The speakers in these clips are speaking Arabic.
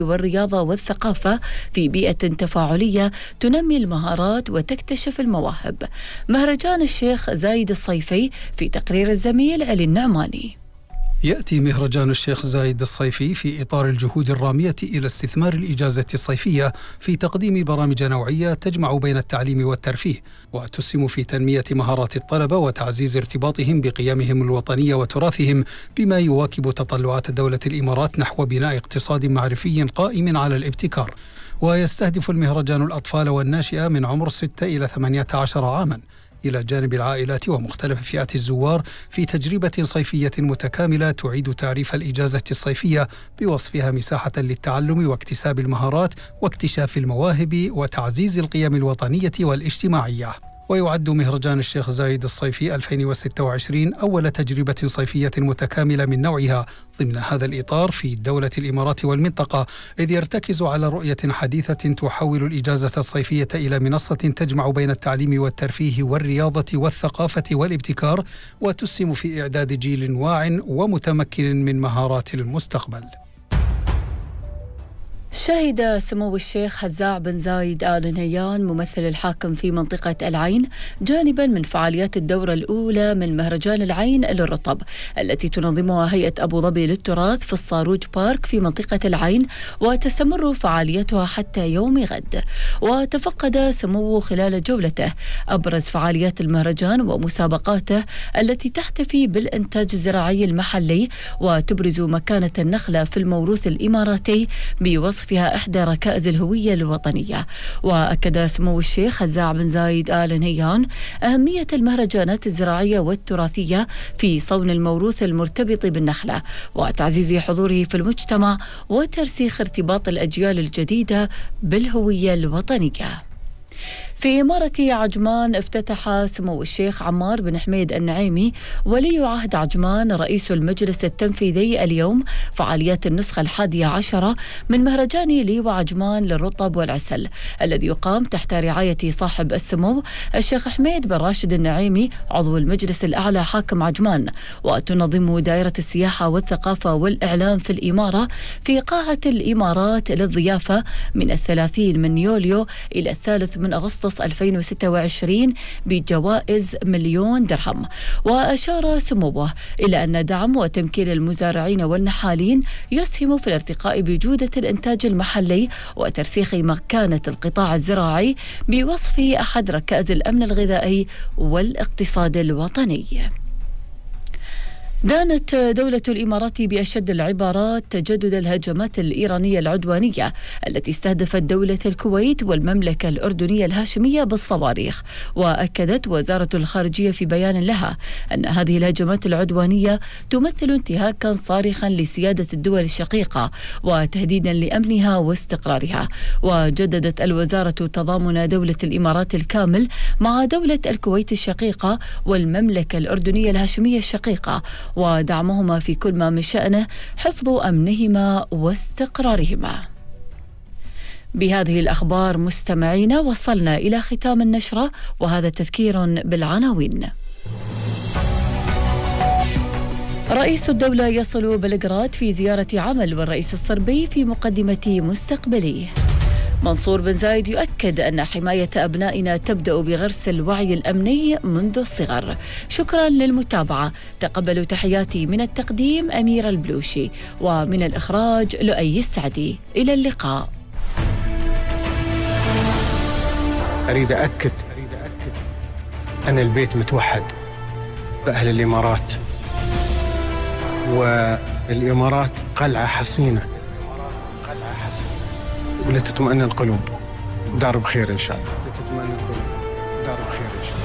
والرياضة والثقافة في بيئة تفاعلية تنمي المهارات وتكتشف المواهب. مهرجان الشيخ زايد الصيفي في تقرير الزميل علي النعماني. يأتي مهرجان الشيخ زايد الصيفي في إطار الجهود الرامية إلى استثمار الإجازة الصيفية في تقديم برامج نوعية تجمع بين التعليم والترفيه، وتسهم في تنمية مهارات الطلبة وتعزيز ارتباطهم بقيمهم الوطنية وتراثهم، بما يواكب تطلعات دولة الإمارات نحو بناء اقتصاد معرفي قائم على الابتكار. ويستهدف المهرجان الأطفال والناشئة من عمر 6 إلى 18 عاماً، إلى جانب العائلات ومختلف فئات الزوار، في تجربة صيفية متكاملة تعيد تعريف الإجازة الصيفية بوصفها مساحة للتعلم واكتساب المهارات واكتشاف المواهب وتعزيز القيم الوطنية والاجتماعية. ويعد مهرجان الشيخ زايد الصيفي 2026 أول تجربة صيفية متكاملة من نوعها ضمن هذا الإطار في دولة الإمارات والمنطقة، إذ يرتكز على رؤية حديثة تحول الإجازة الصيفية إلى منصة تجمع بين التعليم والترفيه والرياضة والثقافة والابتكار، وتسهم في إعداد جيل واع ومتمكن من مهارات المستقبل. شهد سمو الشيخ هزاع بن زايد آل نهيان ممثل الحاكم في منطقة العين جانبا من فعاليات الدورة الأولى من مهرجان العين للرطب التي تنظمها هيئة أبو ظبي للتراث في الصاروج بارك في منطقة العين، وتستمر فعاليتها حتى يوم غد. وتفقد سموه خلال جولته أبرز فعاليات المهرجان ومسابقاته التي تحتفي بالإنتاج الزراعي المحلي وتبرز مكانة النخلة في الموروث الإماراتي بوصف فيها إحدى ركائز الهوية الوطنية. وأكد سمو الشيخ هزاع بن زايد آل نهيان أهمية المهرجانات الزراعية والتراثية في صون الموروث المرتبط بالنخلة وتعزيز حضوره في المجتمع وترسيخ ارتباط الأجيال الجديدة بالهوية الوطنية. في إمارة عجمان افتتح سمو الشيخ عمار بن حميد النعيمي ولي عهد عجمان رئيس المجلس التنفيذي اليوم فعاليات النسخة 11 من مهرجان لي وعجمان للرطب والعسل الذي يقام تحت رعاية صاحب السمو الشيخ حميد بن راشد النعيمي عضو المجلس الأعلى حاكم عجمان. وتنظم دائرة السياحة والثقافة والإعلام في الإمارة في قاعة الإمارات للضيافة من 30 من يوليو إلى 3 من أغسطس 2026 بجوائز 1,000,000 درهم. وأشار سموه إلى أن دعم وتمكين المزارعين والنحالين يسهم في الارتقاء بجودة الإنتاج المحلي وترسيخ مكانة القطاع الزراعي بوصفه أحد ركائز الأمن الغذائي والاقتصاد الوطني. دانت دولة الإمارات بأشد العبارات تجدد الهجمات الإيرانية العدوانية التي استهدفت دولة الكويت والمملكة الأردنية الهاشمية بالصواريخ. وأكدت وزارة الخارجية في بيان لها أن هذه الهجمات العدوانية تمثل انتهاكا صارخا لسيادة الدول الشقيقة وتهديدا لأمنها واستقرارها. وجددت الوزارة تضامن دولة الإمارات الكامل مع دولة الكويت الشقيقة والمملكة الأردنية الهاشمية الشقيقة ودعمهما في كل ما من شأنه حفظ أمنهما واستقرارهما. بهذه الأخبار مستمعين وصلنا إلى ختام النشرة، وهذا تذكير بالعناوين. رئيس الدولة يصل بلغراد في زيارة عمل والرئيس الصربي في مقدمة مستقبليه. منصور بن زايد يؤكد أن حماية أبنائنا تبدأ بغرس الوعي الأمني منذ الصغر. شكرا للمتابعة، تقبلوا تحياتي من التقديم أمير البلوشي ومن الإخراج لؤي السعدي. إلى اللقاء. أريد أكد أن البيت متوحد بأهل الإمارات، والإمارات قلعة حصينة ولتطمئن القلوب. دار بخير إن شاء الله. لتطمئن القلوب. دار بخير إن شاء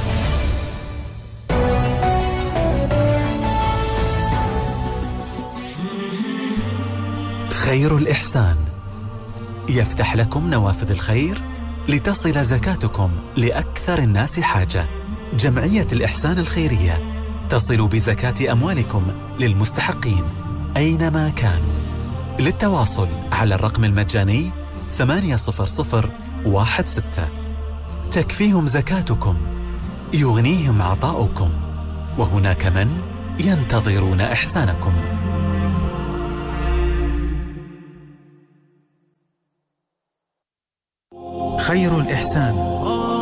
الله. خير الإحسان يفتح لكم نوافذ الخير لتصل زكاتكم لأكثر الناس حاجة. جمعية الإحسان الخيرية تصل بزكاة أموالكم للمستحقين أينما كانوا. للتواصل على الرقم المجاني 80016. تكفيهم زكاتكم، يغنيهم عطاؤكم، وهناك من ينتظرون إحسانكم. خير الإحسان.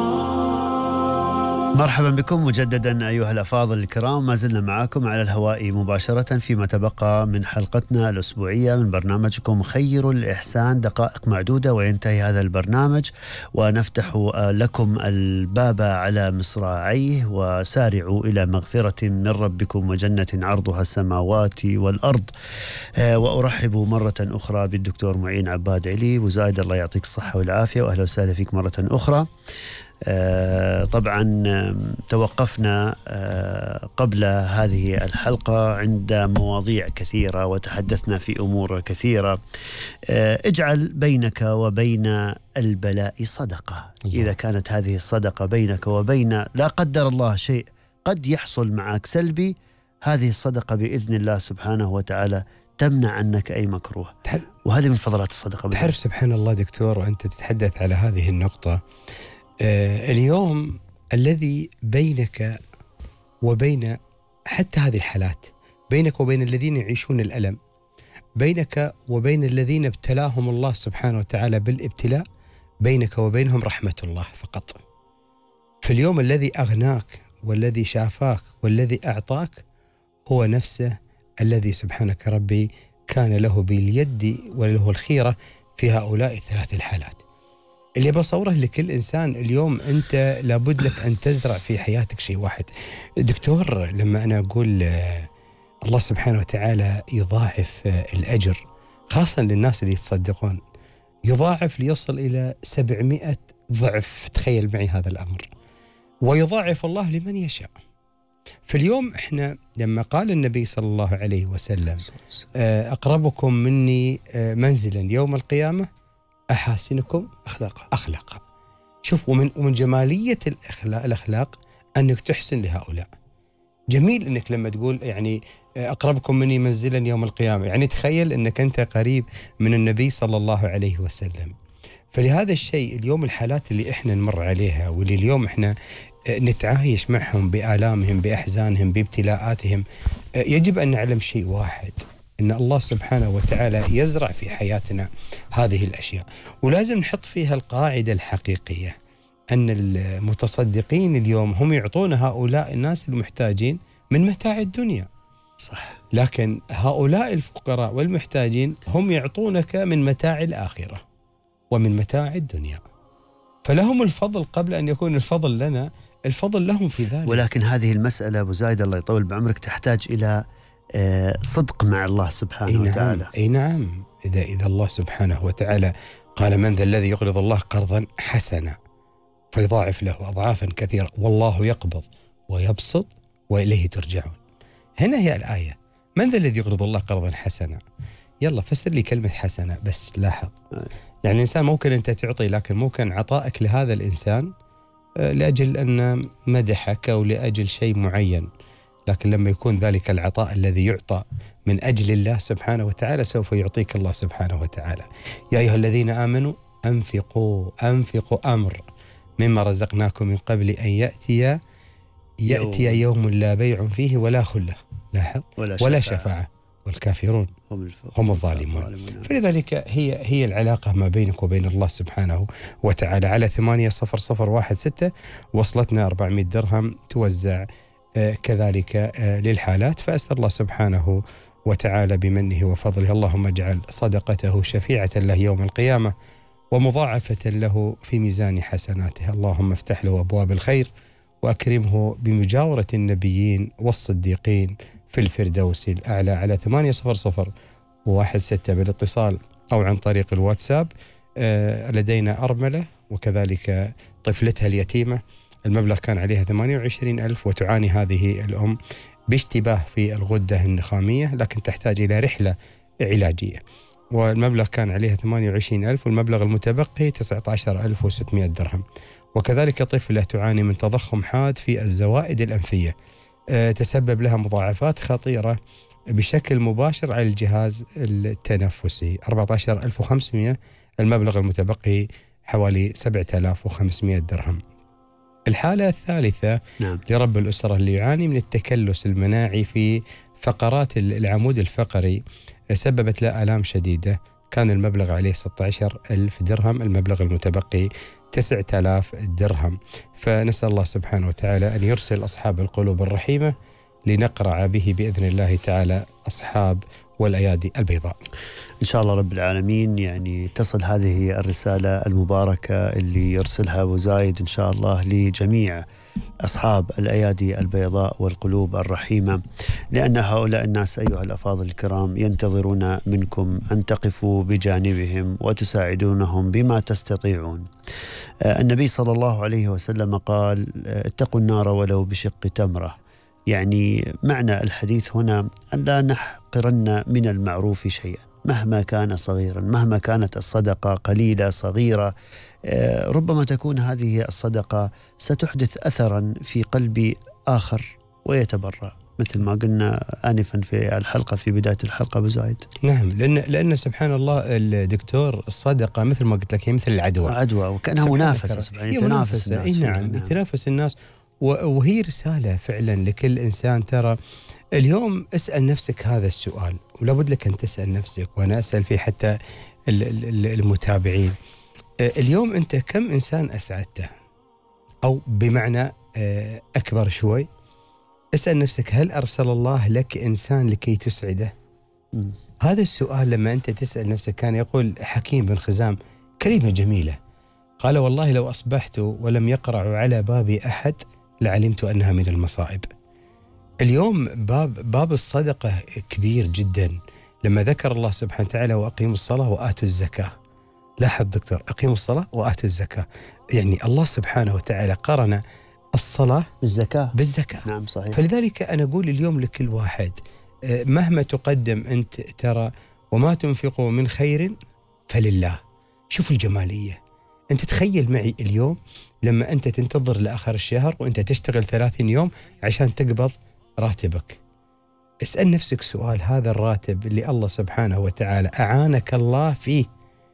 مرحبا بكم مجددا أيها الأفاضل الكرام، ما زلنا معكم على الهواء مباشرة فيما تبقى من حلقتنا الأسبوعية من برنامجكم خير الإحسان. دقائق معدودة وينتهي هذا البرنامج ونفتح لكم الباب على مصراعيه، وسارعوا إلى مغفرة من ربكم وجنة عرضها السماوات والأرض. وأرحب مرة أخرى بالدكتور معين عباد علي. وزايد الله يعطيك الصحة والعافية، وأهلا وسهلا فيك مرة أخرى. طبعا توقفنا قبل هذه الحلقة عند مواضيع كثيرة وتحدثنا في أمور كثيرة. اجعل بينك وبين البلاء صدقة. إذا كانت هذه الصدقة بينك وبين لا قدر الله شيء قد يحصل معك سلبي، هذه الصدقة بإذن الله سبحانه وتعالى تمنع عنك أي مكروه، وهذه من فضلات الصدقة. تعرف سبحان الله دكتور، وأنت تتحدث على هذه النقطة، اليوم الذي بينك وبين حتى هذه الحالات، بينك وبين الذين يعيشون الألم، بينك وبين الذين ابتلاهم الله سبحانه وتعالى بالابتلاء، بينك وبينهم رحمة الله فقط. في اليوم الذي أغناك والذي شافاك والذي أعطاك هو نفسه الذي سبحانك ربي كان له باليد وله الخيرة في هؤلاء الثلاث الحالات. اللي بصوره لكل إنسان اليوم، أنت لابد لك أن تزرع في حياتك شيء واحد. دكتور، لما أنا أقول الله سبحانه وتعالى يضاعف الأجر خاصة للناس اللي يتصدقون، يضاعف ليصل إلى 700 ضعف. تخيل معي هذا الأمر، ويضاعف الله لمن يشاء. في اليوم إحنا لما قال النبي صلى الله عليه وسلم أقربكم مني منزلا يوم القيامة أحاسنكم أخلاقا. شوف، ومن جمالية الأخلاق أنك تحسن لهؤلاء. جميل أنك لما تقول يعني أقربكم مني منزلا يوم القيامة، يعني تخيل أنك أنت قريب من النبي صلى الله عليه وسلم. فلهذا الشيء اليوم الحالات اللي إحنا نمر عليها، واللي اليوم إحنا نتعايش معهم بآلامهم بأحزانهم بابتلاءاتهم، يجب أن نعلم شيء واحد، إن الله سبحانه وتعالى يزرع في حياتنا هذه الأشياء، ولازم نحط فيها القاعدة الحقيقية أن المتصدقين اليوم هم يعطون هؤلاء الناس المحتاجين من متاع الدنيا، صح، لكن هؤلاء الفقراء والمحتاجين هم يعطونك من متاع الآخرة ومن متاع الدنيا، فلهم الفضل قبل أن يكون الفضل لنا، الفضل لهم في ذلك. ولكن هذه المسألة أبو زايد الله يطول بعمرك تحتاج إلى صدق مع الله سبحانه وتعالى. أي نعم. إذا الله سبحانه وتعالى قال من ذا الذي يقرض الله قرضا حسنا فيضاعف له أضعافا كثيرة والله يقبض ويبسط وإليه ترجعون. هنا هي الآية، من ذا الذي يقرض الله قرضا حسنا. يلا فسر لي كلمة حسنا بس. لاحظ، يعني الإنسان ممكن أنت تعطي، لكن ممكن عطائك لهذا الإنسان لأجل أن مدحك أو لأجل شيء معين، لكن لما يكون ذلك العطاء الذي يعطى من أجل الله سبحانه وتعالى سوف يعطيك الله سبحانه وتعالى. يا أيها الذين آمنوا أنفقوا أمر مما رزقناكم من قبل أن يأتي يوم لا بيع فيه ولا خلة، لاحظ، ولا شفاعة والكافرون هم الظالمون. فلذلك هي العلاقة ما بينك وبين الله سبحانه وتعالى. على 800016 وصلتنا 400 درهم توزع كذلك للحالات، فأسأل الله سبحانه وتعالى بمنه وفضله اللهم اجعل صدقته شفيعة له يوم القيامة ومضاعفة له في ميزان حسناته. اللهم افتح له أبواب الخير وأكرمه بمجاورة النبيين والصديقين في الفردوس الأعلى. على 800016 بالاتصال أو عن طريق الواتساب. لدينا أرملة وكذلك طفلتها اليتيمة، المبلغ كان عليها 28,000، وتعاني هذه الأم باشتباه في الغدة النخامية، لكن تحتاج إلى رحلة علاجية، والمبلغ كان عليها 28,000، والمبلغ المتبقي 19,600 درهم. وكذلك طفلة تعاني من تضخم حاد في الزوائد الأنفية، تسبب لها مضاعفات خطيرة بشكل مباشر على الجهاز التنفسي، 14,500، المبلغ المتبقي حوالي 7,500 درهم. الحالة الثالثة لرب الأسرة اللي يعاني من التكلس المناعي في فقرات العمود الفقري، سببت له آلام شديدة، كان المبلغ عليه 16,000 درهم، المبلغ المتبقي 9,000 درهم. فنسأل الله سبحانه وتعالى أن يرسل أصحاب القلوب الرحيمة لنقرع به بإذن الله تعالى أصحاب والأيادي البيضاء. إن شاء الله رب العالمين يعني تصل هذه الرسالة المباركة اللي يرسلها أبو زايد إن شاء الله لجميع أصحاب الأيادي البيضاء والقلوب الرحيمة، لأن هؤلاء الناس أيها الأفاضل الكرام ينتظرون منكم أن تقفوا بجانبهم وتساعدونهم بما تستطيعون. النبي صلى الله عليه وسلم قال: اتقوا النار ولو بشق تمرة. يعني معنى الحديث هنا أن لا نحقرن من المعروف شيئا مهما كان صغيرا، مهما كانت الصدقة قليلة صغيرة، ربما تكون هذه الصدقة ستحدث أثرا في قلب آخر ويتبرع، مثل ما قلنا آنفا في الحلقة في بداية الحلقة أبو زايد. نعم، لأن سبحان الله الدكتور الصدقة مثل ما قلت لك هي مثل العدوى وكأنها منافسة، يعني تنافس الناس. نعم، يتنافس الناس، وهي رسالة فعلا لكل إنسان. ترى اليوم اسأل نفسك هذا السؤال، ولا بد لك أن تسأل نفسك، وأنا أسأل فيه حتى المتابعين. اليوم أنت كم إنسان أسعدته؟ أو بمعنى أكبر شوي، اسأل نفسك هل أرسل الله لك إنسان لكي تسعده؟ هذا السؤال لما أنت تسأل نفسك، كان يقول حكيم بن خزام كلمة جميلة، قال: والله لو أصبحت ولم يقرع على بابي أحد لعلمت أنها من المصائب. اليوم باب الصدقة كبير جدا. لما ذكر الله سبحانه وتعالى: وأقيموا الصلاة وآتوا الزكاة. لاحظ دكتور، أقيموا الصلاة وآتوا الزكاة، يعني الله سبحانه وتعالى قرن الصلاة بالزكاة. نعم صحيح. فلذلك أنا أقول اليوم لكل واحد مهما تقدم أنت، ترى وما تنفقوا من خير فلله. شوف الجمالية. أنت تخيل معي اليوم لما أنت تنتظر لآخر الشهر وأنت تشتغل 30 يوم عشان تقبض راتبك. اسأل نفسك سؤال: هذا الراتب اللي الله سبحانه وتعالى أعانك الله فيه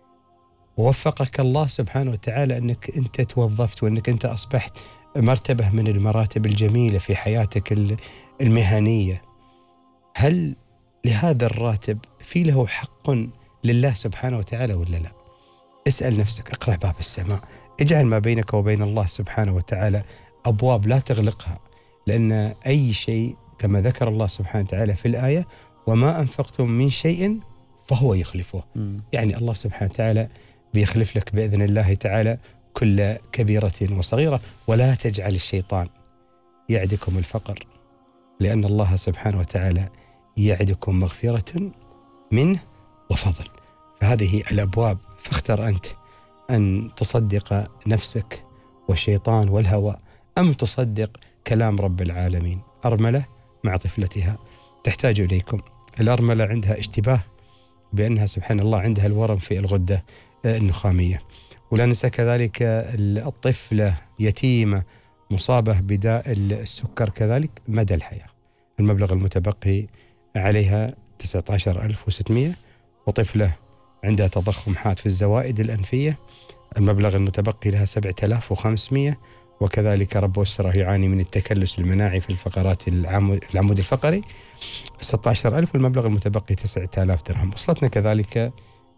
ووفقك الله سبحانه وتعالى أنك أنت توظفت وأنك أنت أصبحت مرتبة من المراتب الجميلة في حياتك المهنية، هل لهذا الراتب في له حق لله سبحانه وتعالى ولا لا؟ اسأل نفسك، اقرأ باب السماء، اجعل ما بينك وبين الله سبحانه وتعالى أبواب لا تغلقها، لأن أي شيء كما ذكر الله سبحانه وتعالى في الآية: وما أنفقتم من شيء فهو يخلفه. يعني الله سبحانه وتعالى بيخلف لك بإذن الله تعالى كل كبيرة وصغيرة. ولا تجعل الشيطان يعدكم الفقر، لأن الله سبحانه وتعالى يعدكم مغفرة منه وفضل. فهذه الأبواب، فاختر أنت أن تصدق نفسك والشيطان والهوى، أم تصدق كلام رب العالمين. أرملة مع طفلتها تحتاج إليكم. الأرملة عندها اشتباه بأنها سبحان الله عندها الورم في الغدة النخامية. ولا ننسى كذلك الطفلة يتيمة مصابة بداء السكر كذلك مدى الحياة. المبلغ المتبقي عليها 19,600. وطفلة عندها تضخم حاد في الزوائد الأنفية، المبلغ المتبقي لها 7,500. وكذلك رب أسرة يعاني من التكلس المناعي في الفقرات العمود الفقري 16,000، والمبلغ المتبقي 9,000 درهم. وصلتنا كذلك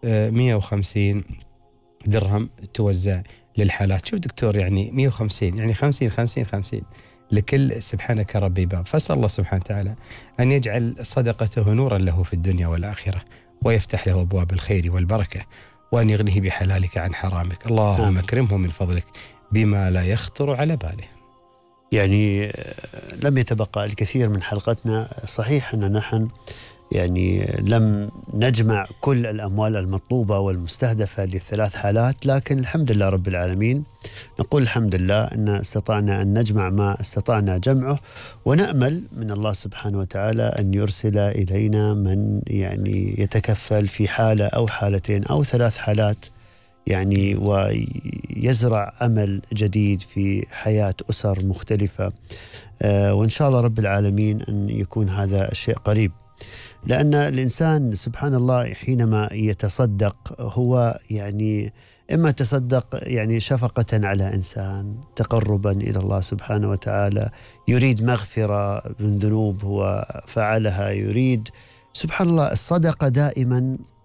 150 درهم توزع للحالات. شوف دكتور، يعني 150 يعني 50 لكل سبحانك ربي باب. فأسأل الله سبحانه وتعالى أن يجعل صدقته نورا له في الدنيا والآخرة، ويفتح له أبواب الخير والبركة، وأن يغنيه بحلالك عن حرامك. اللهم اكرمه من فضلك بما لا يخطر على باله. يعني لم يتبقى الكثير من حلقتنا. صحيح أن نحن يعني لم نجمع كل الأموال المطلوبة والمستهدفة للثلاث حالات، لكن الحمد لله رب العالمين، نقول الحمد لله أن استطعنا أن نجمع ما استطعنا جمعه، ونأمل من الله سبحانه وتعالى أن يرسل إلينا من يعني يتكفل في حالة أو حالتين أو 3 حالات، يعني ويزرع أمل جديد في حياة أسر مختلفة. وإن شاء الله رب العالمين أن يكون هذا الشيء قريب، لأن الإنسان سبحان الله حينما يتصدق هو يعني إما تصدق يعني شفقة على إنسان، تقربا إلى الله سبحانه وتعالى، يريد مغفرة من ذنوب هو فعلها، يريد سبحان الله. الصدقة دائما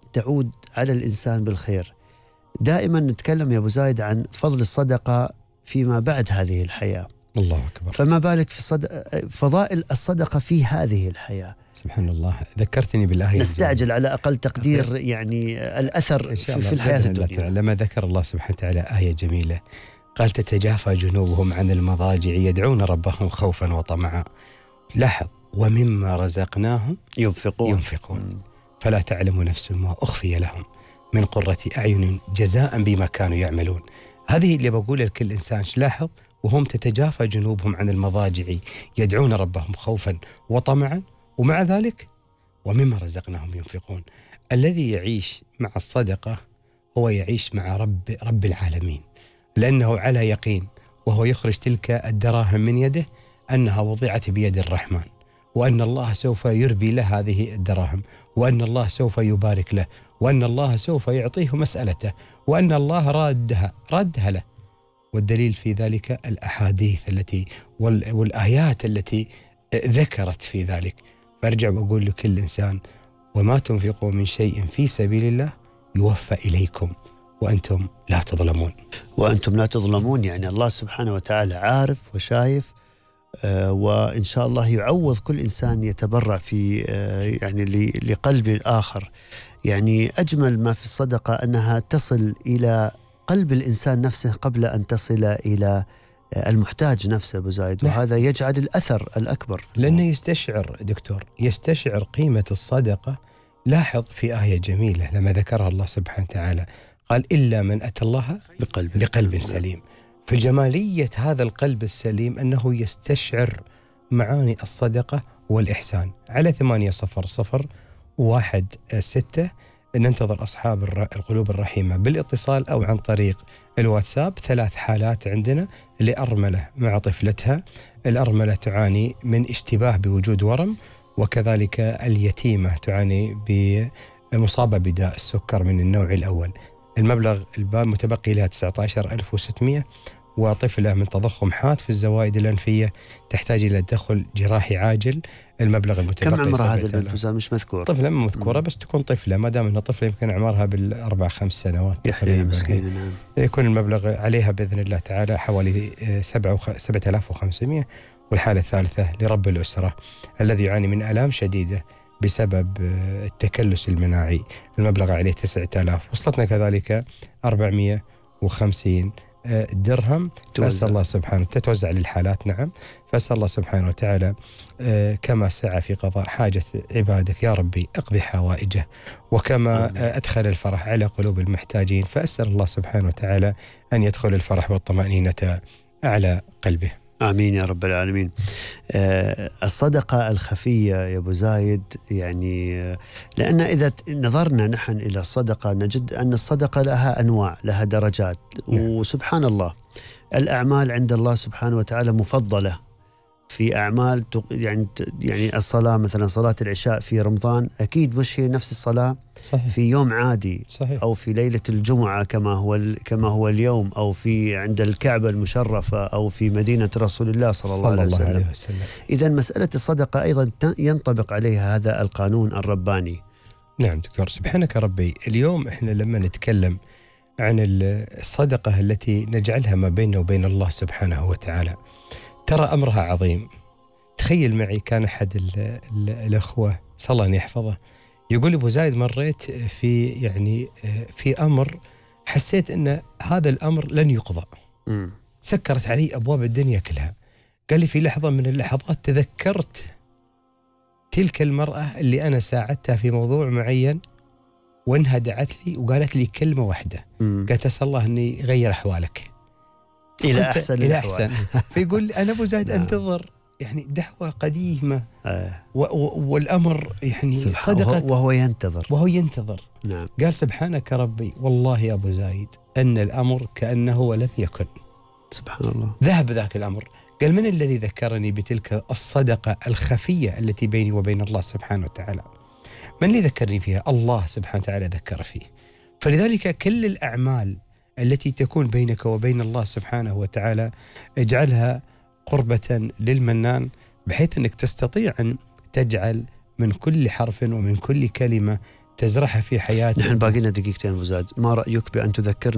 تعود على الإنسان بالخير. دائما نتكلم يا أبو زايد عن فضل الصدقة فيما بعد هذه الحياة، الله أكبر، فما بالك في فضائل الصدقة في هذه الحياة. سبحان الله، ذكرتني بالآية. نستعجل على أقل تقدير يعني الأثر في الحياة الدنيا. لما ذكر الله سبحانه وتعالى آية جميلة، قال تتجافى جنوبهم عن المضاجع يدعون ربهم خوفا وطمعا. لاحظ، ومما رزقناهم ينفقون. فلا تعلم نفس ما أخفي لهم من قرة أعين جزاء بما كانوا يعملون. هذه اللي بقول لكل إنسان، لاحظ، وهم تتجافى جنوبهم عن المضاجع يدعون ربهم خوفا وطمعا، ومع ذلك ومما رزقناهم ينفقون. الذي يعيش مع الصدقة هو يعيش مع رب العالمين، لأنه على يقين وهو يخرج تلك الدراهم من يده أنها وضعت بيد الرحمن، وأن الله سوف يربي له هذه الدراهم، وأن الله سوف يبارك له، وأن الله سوف يعطيه مسألته، وأن الله رادها له. والدليل في ذلك الأحاديث التي والآيات التي ذكرت في ذلك. فارجع وأقول لكل إنسان: وما تنفقوا من شيء في سبيل الله يوفى إليكم وأنتم لا تظلمون. وأنتم لا تظلمون، يعني الله سبحانه وتعالى عارف وشايف، وإن شاء الله يعوض كل إنسان يتبرع في يعني لقلب الآخر. يعني أجمل ما في الصدقة أنها تصل إلى قلب الإنسان نفسه قبل أن تصل إلى المحتاج نفسه أبو زايد، وهذا يجعل الأثر الأكبر، لأنه يستشعر دكتور، يستشعر قيمة الصدقة. لاحظ في آية جميلة لما ذكرها الله سبحانه وتعالى، قال: إلا من أتى الله بقلب سليم. فجمالية هذا القلب السليم أنه يستشعر معاني الصدقة والإحسان. على 800-116 ننتظر أصحاب القلوب الرحيمة بالاتصال أو عن طريق الواتساب. 3 حالات عندنا: لأرملة مع طفلتها، الأرملة تعاني من اشتباه بوجود ورم، وكذلك اليتيمة تعاني بمصابة بداء السكر من النوع الأول. المبلغ المتبقي لها 19,600. وطفلة من تضخم حاد في الزوائد الأنفية تحتاج إلى تدخل جراحي عاجل. المبلغ المتبقي. كم عمرها هذا البنت؟ مش مذكور. طفلة مذكورة، بس تكون طفلة، ما دام أنها طفلة يمكن عمرها بال4-5 سنوات. مسكينة. يكون المبلغ عليها بإذن الله تعالى حوالي 7,500. والحالة الثالثة لرب الأسرة الذي يعاني من آلام شديدة بسبب التكلس المناعي، المبلغ عليه 9,000. وصلتنا كذلك 450 درهم. فأسأل الله سبحانه تتوزع للحالات. نعم. فأسأل الله سبحانه وتعالى كما سعى في قضاء حاجة عبادك يا ربي اقضي حوائجه، وكما أدخل الفرح على قلوب المحتاجين، فأسأل الله سبحانه وتعالى أن يدخل الفرح والطمأنينة على قلبه. آمين يا رب العالمين. الصدقة الخفية يا أبو زايد، يعني لأن إذا نظرنا نحن إلى الصدقة نجد أن الصدقة لها أنواع، لها درجات. وسبحان الله الأعمال عند الله سبحانه وتعالى مفضلة. في أعمال يعني الصلاة مثلا، صلاة العشاء في رمضان أكيد مش هي نفس الصلاة صحيح. في يوم عادي. صحيح. أو في ليلة الجمعة كما هو اليوم، أو في عند الكعبة المشرفة، أو في مدينة رسول الله صلى الله عليه وسلم. إذن مسألة الصدقة أيضا ينطبق عليها هذا القانون الرباني. نعم دكتور، سبحانك ربي. اليوم إحنا لما نتكلم عن الصدقة التي نجعلها ما بيننا وبين الله سبحانه وتعالى، ترى أمرها عظيم. تخيل معي، كان أحد الأخوة صلى الله أن يحفظه يقول: أبو زايد مريت في أمر حسيت أن هذا الأمر لن يقضى. سكرت علي أبواب الدنيا كلها. قال لي: في لحظة من اللحظات تذكرت تلك المرأة اللي أنا ساعدتها في موضوع معين، وإنها دعت لي وقالت لي كلمة واحدة، قالت: أسأل الله أن يغير أحوالك إلى أحسن. فيقول: أنا أبو زايد أنتظر يعني دعوة قديمة والأمر يعني صدقة، وهو ينتظر. نعم. قال: سبحانك ربي، والله يا أبو زايد أن الأمر كأنه لم يكن. سبحان الله. ذهب ذاك الأمر. قال: من الذي ذكرني بتلك الصدقة الخفية التي بيني وبين الله سبحانه وتعالى؟ من اللي ذكرني فيها؟ الله سبحانه وتعالى ذكر فيه. فلذلك كل الأعمال التي تكون بينك وبين الله سبحانه وتعالى اجعلها قربة للمنان، بحيث أنك تستطيع أن تجعل من كل حرف ومن كل كلمة تزرعها في حياتك. نحن باقي لنا دقيقتين أبو زاد، ما رأيك بأن تذكرنا